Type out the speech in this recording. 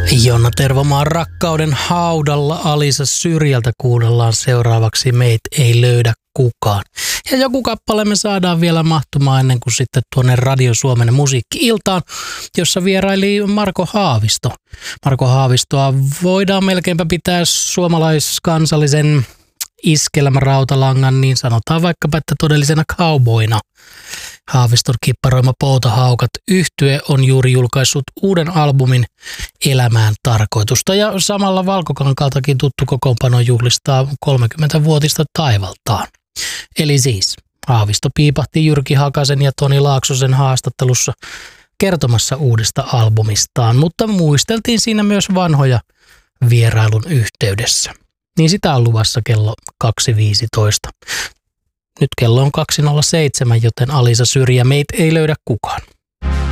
Jonna Tervomaan Rakkauden haudalla Alisa Syrjältä kuunnellaan seuraavaksi Meit ei löydä kukaan. Ja joku kappale me saadaan vielä mahtumaan ennen kuin sitten tuonne Radio Suomen musiikki-iltaan, jossa vieraili Marko Haavisto. Marko Haavistoa voidaan melkeinpä pitää suomalaiskansallisen iskelmärautalangan, niin sanotaan vaikkapa, että todellisena cowboyna. Haaviston kipparoima Poutahaukat -yhtye on juuri julkaissut uuden albumin Elämään tarkoitusta ja samalla Valkokankaaltakin tuttu kokoonpano juhlistaa 30-vuotista taivaltaan. Eli siis Haavisto piipahti Jyrki Hakasen ja Toni Laaksosen haastattelussa kertomassa uudesta albumistaan, mutta muisteltiin siinä myös vanhoja vierailun yhteydessä. Niin sitä on luvassa kello 2.15. Nyt kello on 2.07, joten Alisa Syrjä, Meit ei löydä kukaan.